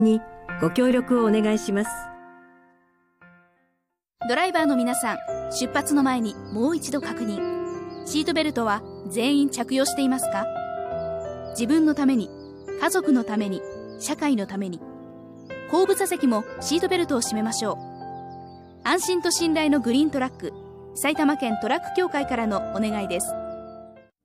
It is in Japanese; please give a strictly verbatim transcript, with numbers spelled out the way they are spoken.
にご協力をお願いします。 ドライバーの皆さん、出発の前にもう一度確認。シートベルトは全員着用していますか？自分のために、家族のために、社会のために。後部座席もシートベルトを締めましょう。安心と信頼のグリーントラック、埼玉県トラック協会からのお願いです。